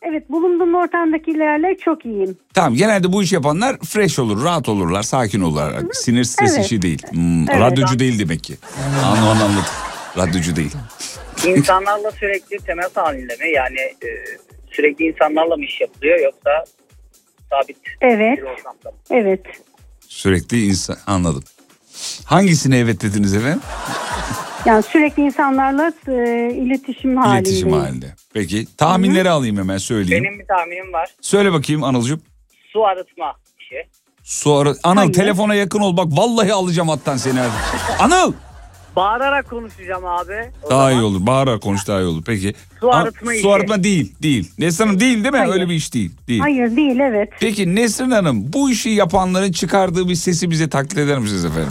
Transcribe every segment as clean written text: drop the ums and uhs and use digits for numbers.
Evet, bulunduğum ortamdakilerle çok iyiyim. Tamam, genelde bu iş yapanlar fresh olur, rahat olurlar, sakin olurlar. Sinir stres Evet. işi değil. Evet. Radyocu değil demek ki. Anladım. Radyocu değil. İnsanlarla sürekli temas halinde mi? Yani sürekli insanlarla mı iş yapılıyor yoksa sabit Evet. bir ortamda mı? Evet. Sürekli insan, anladım. Hangisine evet dediniz efendim? Yani sürekli insanlarla iletişim halinde. İletişim halinde. Peki tahminleri alayım, hemen söyleyeyim. Benim bir tahminim var. Söyle bakayım Anılcığım. Su arıtma işi. Anıl Hayır. telefona yakın ol, bak vallahi alacağım hattan seni. Anıl. Bağırarak konuşacağım abi. Daha iyi olur. Bağırarak konuş, daha iyi olur. Peki. Su arıtma işi. Su arıtma değil. Nesrin Hanım değil mi? Hayır. Öyle bir iş değil. Hayır değil, evet. Peki Nesrin Hanım, bu işi yapanların çıkardığı bir sesi bize taklit eder misiniz efendim?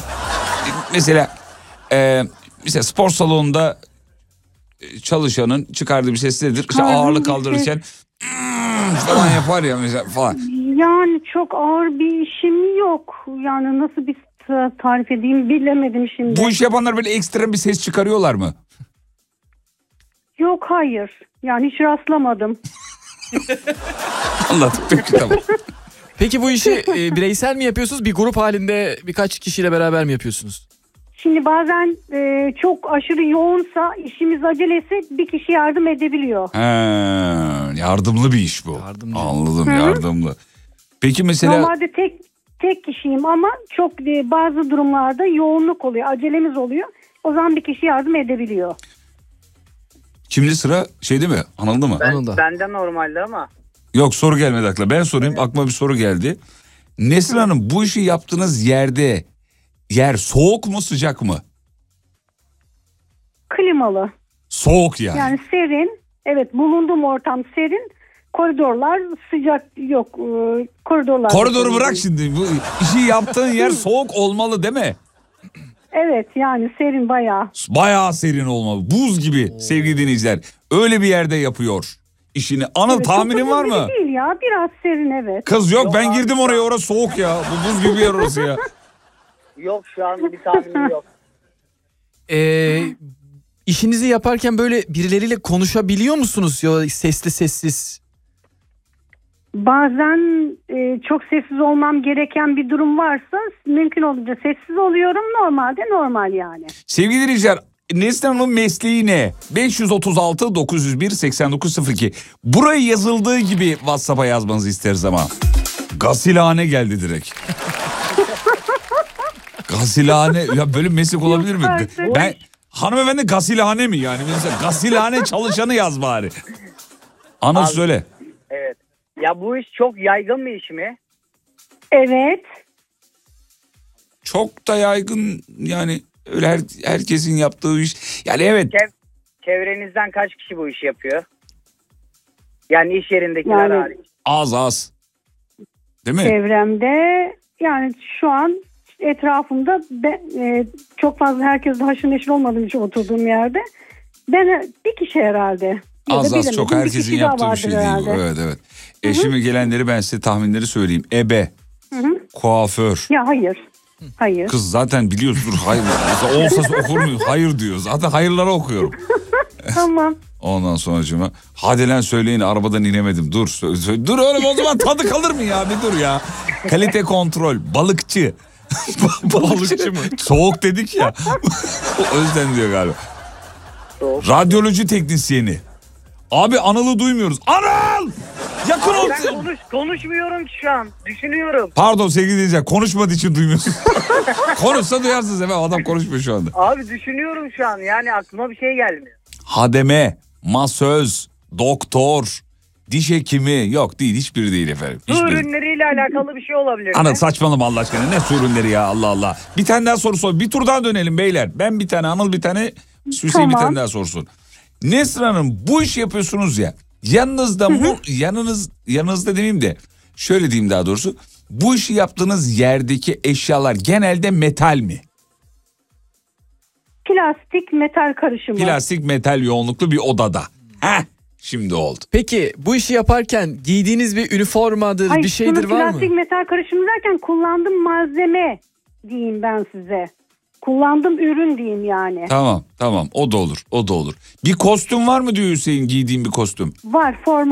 Mesela spor salonunda çalışanın çıkardığı bir ses nedir? İşte Çıkardığı ağırlık bir kaldırırken falan yapar ya mesela falan. Yani çok ağır bir işim yok. Yani nasıl bir tarif edeyim bilemedim şimdi. Bu işi yapanlar böyle ekstrem bir ses çıkarıyorlar mı? Yok, hayır. Yani hiç rastlamadım. Anladım. Peki, tamam. Peki bu işi bireysel mi yapıyorsunuz? Bir grup halinde birkaç kişiyle beraber mi yapıyorsunuz? Şimdi bazen çok aşırı yoğunsa, işimiz acelesi, bir kişi yardım edebiliyor. Yardımlı bir iş bu. Yardımcı. Anladım, yardımlı. Peki mesela... Normalde tek kişiyim ama çok bazı durumlarda yoğunluk oluyor, acelemiz oluyor. O zaman bir kişi yardım edebiliyor. Şimdi sıra şeyde mi? Anıldı mı? Anıldı. Benden normalde ama. Yok, soru gelmedi aklıma. Ben sorayım. Aklıma bir soru geldi. Nesrin Hanım, bu işi yaptığınız yer soğuk mu sıcak mı? Klimalı. Soğuk yani. Yani serin. Evet, bulunduğum ortam serin. Koridorlar sıcak yok. Koridorlar. Koridoru bırak şimdi. Bu işi yaptığın yer soğuk olmalı değil mi? Evet, yani serin bayağı. Bayağı serin olmalı. Buz gibi sevgili dinleyiciler. Öyle bir yerde yapıyor işini. Anıl, Evet, tahminin çok var uzun mı? Değil ya, biraz serin, evet. Kız yok, ben abi, girdim oraya, orası soğuk ya. Bu buz gibi bir yer orası ya. Yok, şu an bir tahminim yok. İşinizi yaparken böyle birileriyle konuşabiliyor musunuz? Ya sesli sessiz. Bazen çok sessiz olmam gereken bir durum varsa mümkün olduğunca sessiz oluyorum. Normalde normal yani. Sevgili dinleyiciler, Nesrin Hanım'ın mesleği ne? 536 901 8902. Burayı yazıldığı gibi WhatsApp'a yazmanızı isteriz ama. Gasilhane geldi direkt. Gasilhane, ya böyle meslek olabilir mi? artık. Ben hanımefendi gasilhane mi yani? Mesela gasilhane çalışanı yaz bari. Anıl Abi, söyle. Evet. Ya bu iş çok yaygın bir iş mi? Evet. Çok da yaygın yani, öyle herkesin yaptığı iş. Yani evet. Çevrenizden kaç kişi bu işi yapıyor? Yani iş yerindekiler Yani- hariç. Az. Değil mi? Çevremde yani şu an etrafımda çok fazla herkesle haşır neşir olmadığım için oturduğum yerde bir kişi herhalde. Ya da Az bilemedim, çok bir herkesin kişi daha yaptığı bir şey vardır değil bu. herhalde. Evet. Şimdi gelenleri ben size tahminleri söyleyeyim. Ebe, kuaför. Ya hayır. Kız zaten biliyorsunuz, hayır. Mesela olsa okur muyum? Hayır diyor. Zaten hayırlara okuyorum. Tamam. Ondan sonracığıma hadi lan söyleyin, arabadan inemedim. Dur. Dur oğlum, o zaman tadı kalır mı ya? Bir dur ya. Kalite kontrol. Balıkçı. Balıkçı mı? Soğuk dedik ya. O yüzden diyor galiba. Soğuk. Radyoloji teknisyeni. Abi Anıl'ı duymuyoruz. Anıl! Yakın ol. Ben konuşmuyorum ki şu an. Düşünüyorum. Pardon sevgili dinleyiciler, konuşmadığı için duymuyorsun. Konuşsa duyarsınız efendim, adam konuşmuyor şu anda. Abi düşünüyorum şu an. Yani aklıma bir şey gelmiyor. Hademe, masöz, doktor, diş hekimi, yok değil, hiçbiri değil efendim. Su Hiçbiri. ürünleriyle alakalı bir şey olabilir mi? Anıl saçmalama Allah aşkına, ne su ürünleri ya, Allah Allah. Bir tane daha soru sor, bir tur daha dönelim beyler. Ben bir tane, Anıl bir tane, Hüseyin bir tane daha sorsun. Nesrin Hanım, bu işi yapıyorsunuz ya, yanınızda yanınızda demeyeyim de şöyle diyeyim daha doğrusu, bu işi yaptığınız yerdeki eşyalar genelde metal mi? Plastik metal karışımı. Plastik metal yoğunluklu bir odada. Heh, şimdi oldu. Peki bu işi yaparken giydiğiniz bir üniformadır, Hayır, bir şeydir var mı? Plastik metal karışımı derken kullandığım malzeme diyeyim ben size. Kullandığım ürün diyeyim yani. Tamam o da olur. Bir kostüm var mı diyor Hüseyin, giydiğin bir kostüm? Var, forma